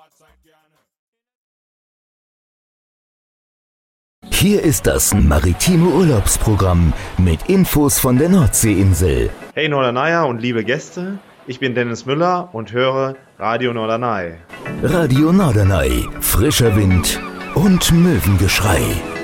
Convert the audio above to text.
Hier ist das maritime Urlaubsprogramm mit Infos von der Nordseeinsel. Hey Norderney und liebe Gäste, ich bin Dennis Müller und höre Radio Norderney. Radio Norderney, frischer Wind und Möwengeschrei.